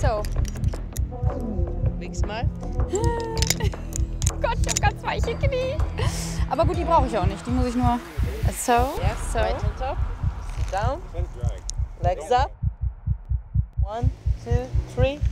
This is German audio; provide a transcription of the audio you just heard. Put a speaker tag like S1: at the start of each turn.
S1: So.
S2: Big smile.
S1: Oh Gott, ich habe ganz weiche Knie. Aber gut, die brauche ich auch nicht. Die muss ich nur. So.
S2: Yes,
S1: So.
S2: right on top. Sit down. Legs up. 1, 2, 3.